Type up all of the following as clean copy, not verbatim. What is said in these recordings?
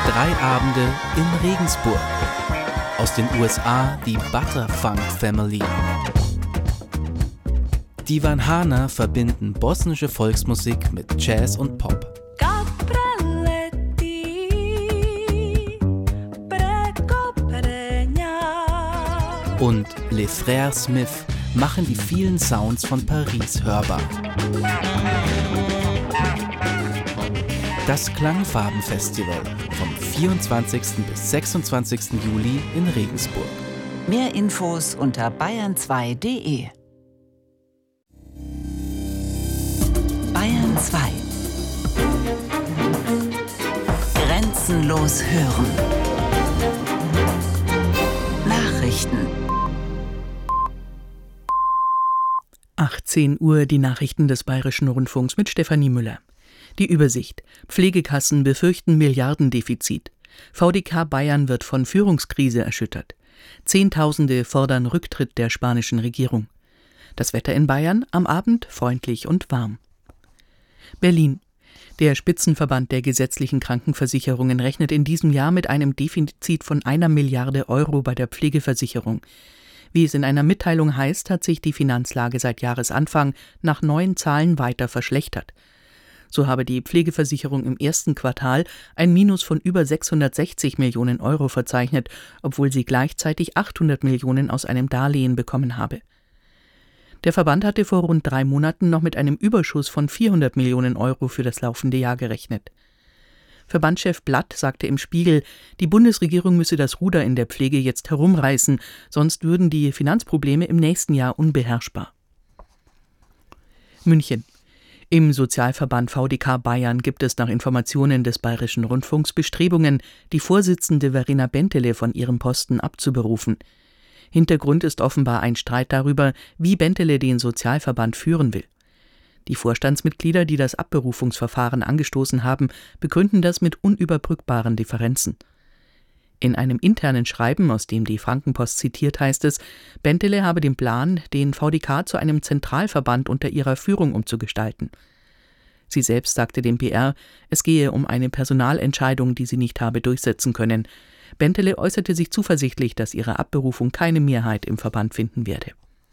3 Abende in Regensburg. Aus den USA die Butterfunk Family. Die Vanhana verbinden bosnische Volksmusik mit Jazz und Pop. Und Les Frères Smith machen die vielen Sounds von Paris hörbar. Das Klangfarben-Festival vom 24. bis 26. Juli in Regensburg. Mehr Infos unter bayern2.de. Bayern 2. Grenzenlos hören. Nachrichten. 18 Uhr die Nachrichten des Bayerischen Rundfunks mit Stefanie Müller. Die Übersicht. Pflegekassen befürchten Milliardendefizit. VDK Bayern wird von Führungskrise erschüttert. Zehntausende fordern Rücktritt der spanischen Regierung. Das Wetter in Bayern am Abend freundlich und warm. Berlin. Der Spitzenverband der gesetzlichen Krankenversicherungen rechnet in diesem Jahr mit einem Defizit von 1 Milliarde Euro bei der Pflegeversicherung. Wie es in einer Mitteilung heißt, hat sich die Finanzlage seit Jahresanfang nach neuen Zahlen weiter verschlechtert. So habe die Pflegeversicherung im ersten Quartal ein Minus von über 660 Millionen Euro verzeichnet, obwohl sie gleichzeitig 800 Millionen aus einem Darlehen bekommen habe. Der Verband hatte vor rund 3 Monaten noch mit einem Überschuss von 400 Millionen Euro für das laufende Jahr gerechnet. Verbandschef Blatt sagte im Spiegel, die Bundesregierung müsse das Ruder in der Pflege jetzt herumreißen, sonst würden die Finanzprobleme im nächsten Jahr unbeherrschbar. München. Im Sozialverband VDK Bayern gibt es nach Informationen des Bayerischen Rundfunks Bestrebungen, die Vorsitzende Verena Bentele von ihrem Posten abzuberufen. Hintergrund ist offenbar ein Streit darüber, wie Bentele den Sozialverband führen will. Die Vorstandsmitglieder, die das Abberufungsverfahren angestoßen haben, begründen das mit unüberbrückbaren Differenzen. In einem internen Schreiben, aus dem die Frankenpost zitiert, heißt es, Bentele habe den Plan, den VDK zu einem Zentralverband unter ihrer Führung umzugestalten. Sie selbst sagte dem BR, es gehe um eine Personalentscheidung, die sie nicht habe durchsetzen können. Bentele äußerte sich zuversichtlich, dass ihre Abberufung keine Mehrheit im Verband finden werde.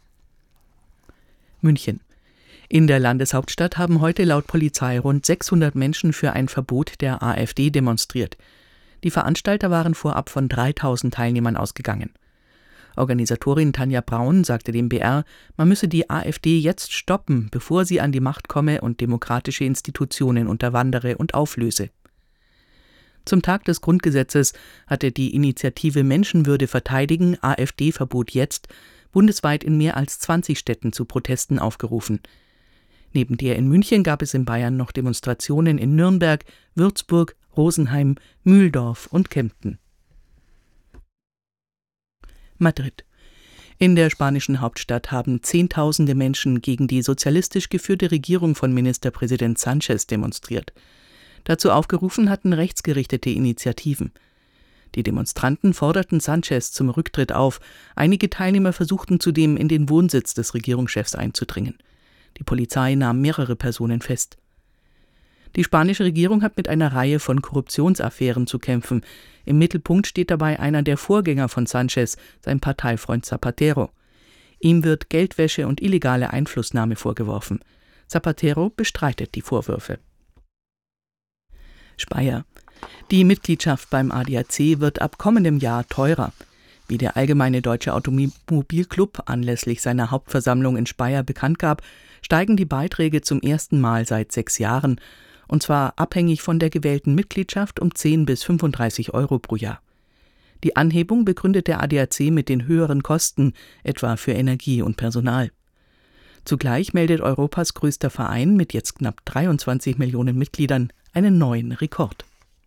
München. In der Landeshauptstadt haben heute laut Polizei rund 600 Menschen für ein Verbot der AfD demonstriert. Die Veranstalter waren vorab von 3000 Teilnehmern ausgegangen. Organisatorin Tanja Braun sagte dem BR, man müsse die AfD jetzt stoppen, bevor sie an die Macht komme und demokratische Institutionen unterwandere und auflöse. Zum Tag des Grundgesetzes hatte die Initiative Menschenwürde verteidigen, AfD-Verbot jetzt, bundesweit in mehr als 20 Städten zu Protesten aufgerufen. Neben der in München gab es in Bayern noch Demonstrationen in Nürnberg, Würzburg, Rosenheim, Mühldorf und Kempten. Madrid. In der spanischen Hauptstadt haben Zehntausende Menschen gegen die sozialistisch geführte Regierung von Ministerpräsident Sánchez demonstriert. Dazu aufgerufen hatten rechtsgerichtete Initiativen. Die Demonstranten forderten Sánchez zum Rücktritt auf. Einige Teilnehmer versuchten zudem, in den Wohnsitz des Regierungschefs einzudringen. Die Polizei nahm mehrere Personen fest. Die spanische Regierung hat mit einer Reihe von Korruptionsaffären zu kämpfen. Im Mittelpunkt steht dabei einer der Vorgänger von Sánchez, sein Parteifreund Zapatero. Ihm wird Geldwäsche und illegale Einflussnahme vorgeworfen. Zapatero bestreitet die Vorwürfe. Speyer. Die Mitgliedschaft beim ADAC wird ab kommendem Jahr teurer. Wie der Allgemeine Deutsche Automobilclub anlässlich seiner Hauptversammlung in Speyer bekannt gab, steigen die Beiträge zum ersten Mal seit 6 Jahren, und zwar abhängig von der gewählten Mitgliedschaft um 10 bis 35 Euro pro Jahr. Die Anhebung begründet der ADAC mit den höheren Kosten, etwa für Energie und Personal. Zugleich meldet Europas größter Verein mit jetzt knapp 23 Millionen Mitgliedern einen neuen Rekord.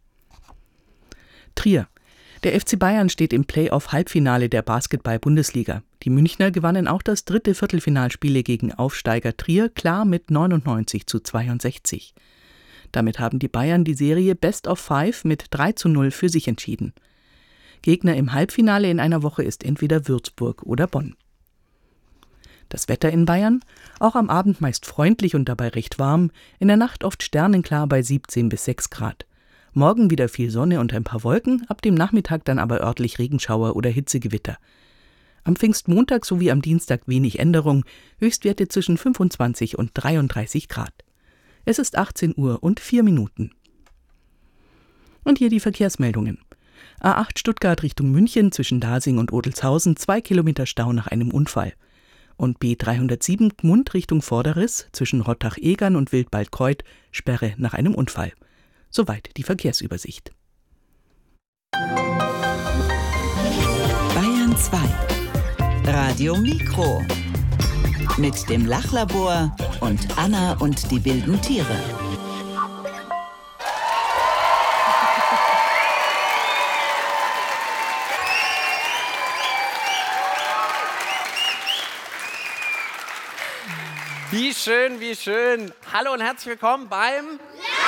Trier. Der FC Bayern steht im Play-off-Halbfinale der Basketball-Bundesliga. Die Münchner gewannen auch das 3. Viertelfinalspiel gegen Aufsteiger Trier klar mit 99:62. Damit haben die Bayern die Serie Best of 5 mit 3:0 für sich entschieden. Gegner im Halbfinale in einer Woche ist entweder Würzburg oder Bonn. Das Wetter in Bayern, auch am Abend meist freundlich und dabei recht warm, in der Nacht oft sternenklar bei 17 bis 6 Grad. Morgen wieder viel Sonne und ein paar Wolken, ab dem Nachmittag dann aber örtlich Regenschauer oder Hitzegewitter. Am Pfingstmontag sowie am Dienstag wenig Änderung, Höchstwerte zwischen 25 und 33 Grad. Es ist 18 Uhr und 4 Minuten. Und hier die Verkehrsmeldungen. A8 Stuttgart Richtung München zwischen Dasing und Odelshausen 2 Kilometer Stau nach einem Unfall. Und B307 Gmund Richtung Vorderriss zwischen Rottach-Egern und Wildbaldkreuth Sperre nach einem Unfall. Soweit die Verkehrsübersicht. Bayern 2. Radio Mikro. Mit dem Lachlabor und Anna und die wilden Tiere. Wie schön, wie schön. Hallo und herzlich willkommen beim...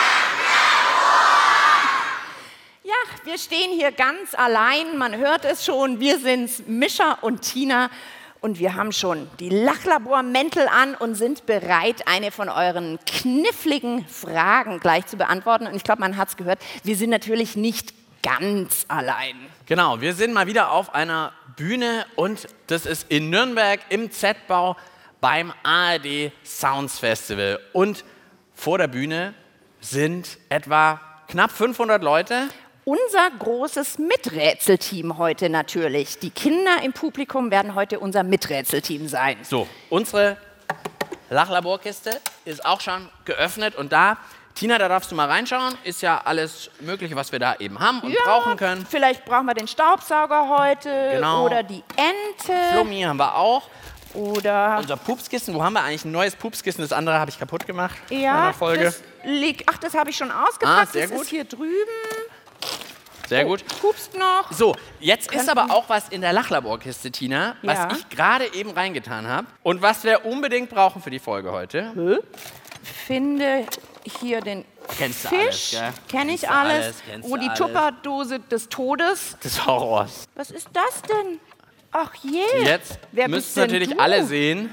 Ja, wir stehen hier ganz allein, man hört es schon, wir sind's, Mischa und Tina und wir haben schon die Lachlabor-Mäntel an und sind bereit, eine von euren kniffligen Fragen gleich zu beantworten. Und ich glaube, man hat's gehört, wir sind natürlich nicht ganz allein. Genau, wir sind mal wieder auf einer Bühne und das ist in Nürnberg im Z-Bau beim ARD Sounds Festival. Und vor der Bühne sind etwa knapp 500 Leute. Unser großes Miträtselteam heute natürlich. Die Kinder im Publikum werden heute unser Miträtselteam sein. So, unsere Lachlaborkiste ist auch schon geöffnet und da, Tina, da darfst du mal reinschauen, ist ja alles Mögliche, was wir da eben haben und brauchen können. Vielleicht brauchen wir den Staubsauger heute Genau. Oder die Ente. Flummi haben wir auch. Oder Unser Pupskissen, wo haben wir eigentlich ein neues Pupskissen? Das andere habe ich kaputt gemacht in ja, der Folge. das liegt. Ach, das habe ich schon ausgepackt. sehr das gut. ist hier drüben. Sehr gut. Pupst noch. So, jetzt ist aber auch was in der Lachlaborkiste, Tina, was Ja. ich gerade eben reingetan habe und was wir unbedingt brauchen für die Folge heute. Finde hier den Kennst du Fisch. alles, gell? Kenn ich Kennst du alles. alles, kennst Oh, du die alles. Tupperdose des Todes. Des Horrors. Was ist das denn? Ach je. Jetzt Wer müsst bist ihr denn natürlich du? alle sehen.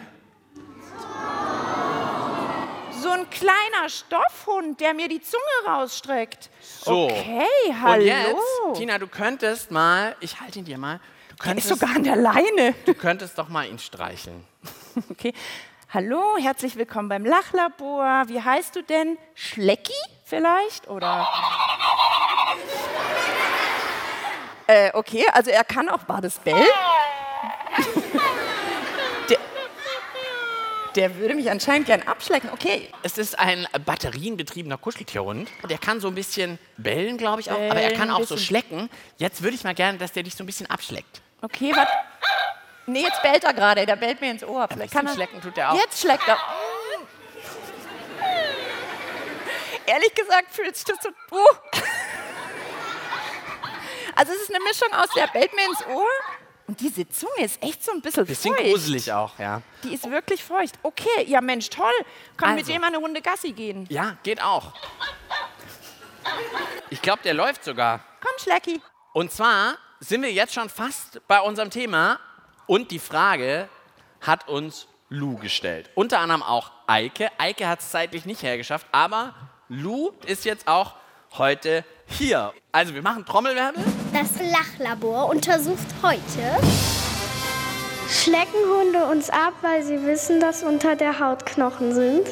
So ein kleiner Stoffhund, der mir die Zunge rausstreckt. So. Okay, hallo. Und jetzt, Tina, du könntest mal, ich halte ihn dir mal, Der ist sogar an der Leine. du könntest doch mal ihn streicheln. Okay. Hallo, herzlich willkommen beim Lachlabor. Wie heißt du denn? Schlecki vielleicht? Oder? Okay, also er kann auch Bardesbell. Der würde mich anscheinend gern abschlecken. Okay, Es ist ein batterienbetriebener Kuscheltierhund. Der kann so ein bisschen bellen, glaube ich auch, aber er kann Bellen, auch so bisschen. schlecken. Jetzt würde ich mal gerne, dass der dich so ein bisschen abschleckt. okay, was? Nee, jetzt bellt er gerade. Der bellt mir ins Ohr. Vielleicht kann er. Schlecken tut er auch. Jetzt schlägt er. Ehrlich gesagt fühlt sich das so. Also es ist eine Mischung aus, der bellt mir ins Ohr und diese Zunge ist echt so ein bisschen Bisschen feucht. gruselig auch, ja. Die ist wirklich feucht. Okay, ja Mensch, toll. Kann mit Also. dem mal eine Runde Gassi gehen. Ja, geht auch. Ich glaube, der läuft sogar. Komm, Schlecki. Und zwar sind wir jetzt schon fast bei unserem Thema und die Frage hat uns Lou gestellt. Unter anderem auch Eike. Eike hat es zeitlich nicht hergeschafft, aber Lou ist jetzt auch heute hier. Also wir machen Trommelwirbel. Das Lachlabor untersucht heute: Schlecken Hunde uns ab, weil sie wissen, dass unter der Haut Knochen sind?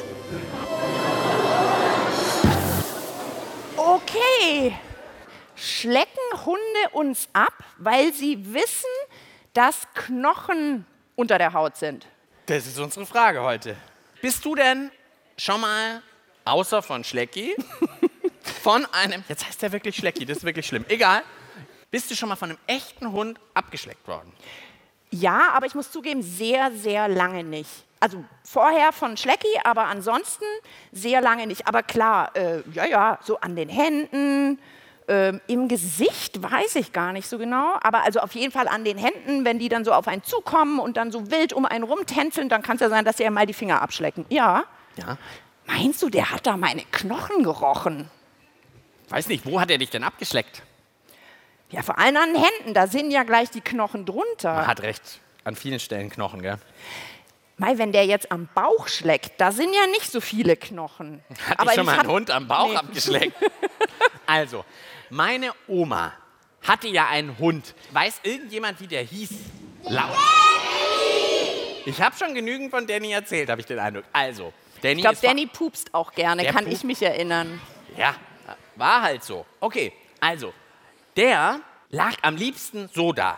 Okay. Schlecken Hunde uns ab, weil sie wissen, dass Knochen unter der Haut sind? Das ist unsere Frage heute. Bist du denn schon mal, außer von Schlecki, von einem, jetzt heißt der wirklich Schlecki, das ist wirklich schlimm, egal, bist du schon mal von einem echten Hund abgeschleckt worden? Ja, aber ich muss zugeben, sehr, sehr lange nicht. Also vorher von Schlecki, aber ansonsten sehr lange nicht. Aber klar, so an den Händen, im Gesicht weiß ich gar nicht so genau. Aber also auf jeden Fall an den Händen, wenn die dann so auf einen zukommen und dann so wild um einen rumtänzeln, dann kann es ja sein, dass sie mal die Finger abschlecken. Ja. Ja. Meinst du, der hat da meine Knochen gerochen? Weiß nicht, wo hat er dich denn abgeschleckt? Ja, vor allem an den Händen, da sind ja gleich die Knochen drunter. Man hat recht, an vielen Stellen Knochen, gell? Mei, wenn der jetzt am Bauch schleckt, da sind ja nicht so viele Knochen. Hat dich schon mal ein Hund am Bauch abgeschleckt? Also, meine Oma hatte ja einen Hund. Weiß irgendjemand, wie der hieß? Laut. Ich habe schon genügend von Danny erzählt, habe ich den Eindruck. Also, Danny Ich glaube, Danny pupst auch gerne, kann ich mich erinnern. Ja, war halt so. Okay, also, der lag am liebsten so da.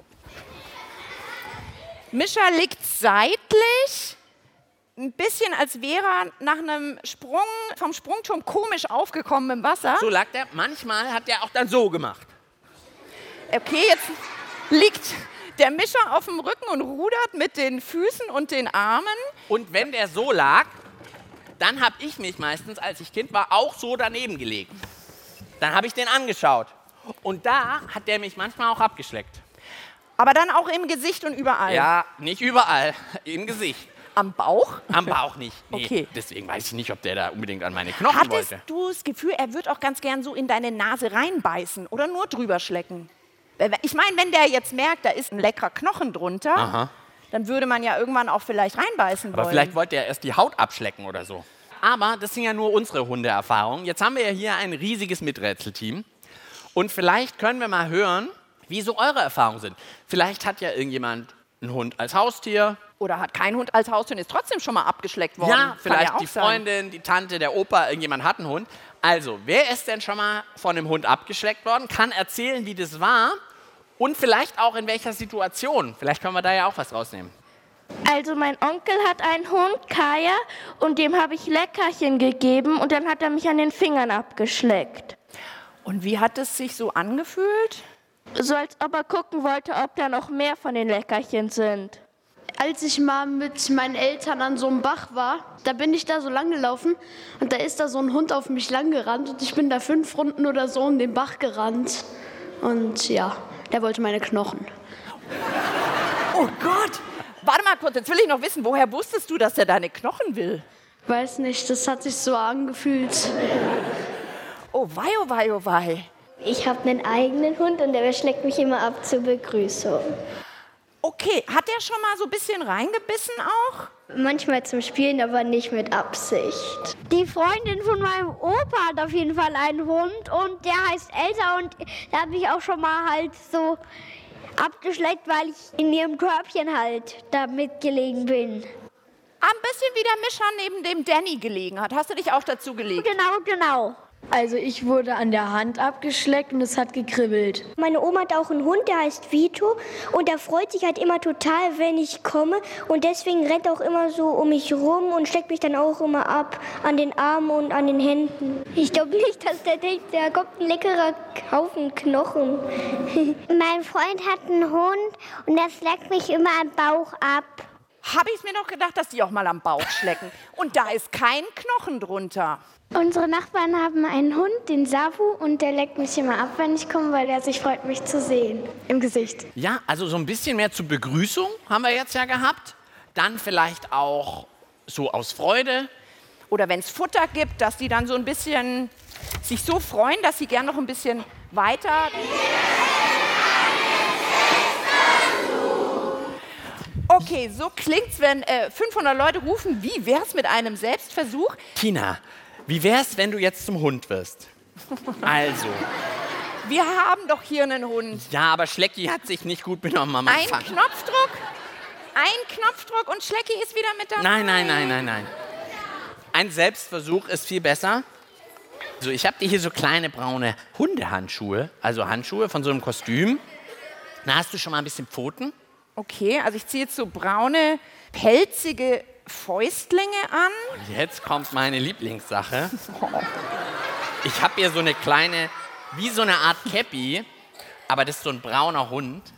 Mischa liegt seitlich, ein bisschen als wäre er nach einem Sprung vom Sprungturm komisch aufgekommen im Wasser. So lag der. Manchmal hat der auch dann so gemacht. Okay, jetzt liegt der Mischa auf dem Rücken und rudert mit den Füßen und den Armen. Und wenn der so lag, dann habe ich mich meistens, als ich Kind war, auch so daneben gelegt. Dann habe ich den angeschaut. Und da hat der mich manchmal auch abgeschleckt. Aber dann auch im Gesicht und überall. Ja, nicht überall, im Gesicht. Am Bauch? Am Bauch nicht. Nee, Okay. Deswegen weiß ich nicht, ob der da unbedingt an meine Knochen Hattest wollte. du das Gefühl, er wird auch ganz gern so in deine Nase reinbeißen oder nur drüber schlecken? Ich meine, wenn der jetzt merkt, da ist ein leckerer Knochen drunter, dann würde man ja irgendwann auch vielleicht reinbeißen wollen. Aber vielleicht wollte er erst die Haut abschlecken oder so. Aber das sind ja nur unsere Hundeerfahrungen. Jetzt haben wir ja hier ein riesiges Miträtselteam. Und vielleicht können wir mal hören, wie so eure Erfahrungen sind. Vielleicht hat ja irgendjemand einen Hund als Haustier. Oder hat kein Hund als Haustier und ist trotzdem schon mal abgeschleckt worden. Ja, Kann vielleicht auch die sein. Freundin, die Tante, der Opa, irgendjemand hat einen Hund. Also, wer ist denn schon mal von einem Hund abgeschleckt worden? Kann erzählen, wie das war und vielleicht auch in welcher Situation. Vielleicht können wir da ja auch was rausnehmen. Also mein Onkel hat einen Hund, Kaya, und dem habe ich Leckerchen gegeben und dann hat er mich an den Fingern abgeschleckt. Und wie hat es sich so angefühlt? So als ob er gucken wollte, ob da noch mehr von den Leckerchen sind. Als ich mal mit meinen Eltern an so einem Bach war, da bin ich da so lang gelaufen und da ist da so ein Hund auf mich lang gerannt und ich bin da 5 Runden oder so in den Bach gerannt. Und ja, der wollte meine Knochen. Oh Gott! Warte mal kurz, jetzt will ich noch wissen, woher wusstest du, dass er deine Knochen will? Weiß nicht, das hat sich so angefühlt. Oh wei, oh wei, oh wei. Ich habe einen eigenen Hund und der schleckt mich immer ab zur Begrüßung. Okay, hat der schon mal so ein bisschen reingebissen auch? Manchmal zum Spielen, aber nicht mit Absicht. Die Freundin von meinem Opa hat auf jeden Fall einen Hund und der heißt Elsa und da habe ich auch schon mal halt so abgeschleckt, weil ich in ihrem Körbchen halt da mitgelegen bin. Ein bisschen wie der Mischa neben dem Danny gelegen hat. Hast du dich auch dazu gelegt? Genau. Also ich wurde an der Hand abgeschleckt und es hat gekribbelt. Meine Oma hat auch einen Hund, der heißt Vito und der freut sich halt immer total, wenn ich komme und deswegen rennt er auch immer so um mich rum und schleckt mich dann auch immer ab an den Armen und an den Händen. Ich glaube nicht, dass der denkt, da kommt ein leckerer Haufen Knochen. Mein Freund hat einen Hund und der schleckt mich immer am Bauch ab. Habe ich mir doch gedacht, dass die auch mal am Bauch schlecken. Und da ist kein Knochen drunter. Unsere Nachbarn haben einen Hund, den Savu, und der leckt mich immer ab, wenn ich komme, weil er sich freut, mich zu sehen. Im Gesicht. Ja, also so ein bisschen mehr zur Begrüßung haben wir jetzt ja gehabt. Dann vielleicht auch so aus Freude. Oder wenn es Futter gibt, dass die dann so ein bisschen sich so freuen, dass sie gern noch ein bisschen weiter... Okay, so klingt's, wenn 500 Leute rufen, wie wär's mit einem Selbstversuch? Tina, wie wär's, wenn du jetzt zum Hund wirst? Also. Wir haben doch hier einen Hund. Ja, aber Schlecki hat sich nicht gut benommen am Ein Anfang. Knopfdruck und Schlecki ist wieder mit dabei. Nein. Ein Selbstversuch ist viel besser. Also ich habe dir hier so kleine braune Hundehandschuhe, also Handschuhe von so einem Kostüm. Na, hast du schon mal ein bisschen Pfoten? Okay, also ich ziehe jetzt so braune, pelzige Fäustlinge an. Und jetzt kommt meine Lieblingssache. Ich habe hier so eine kleine, wie so eine Art Käppi, aber das ist so ein brauner Hund.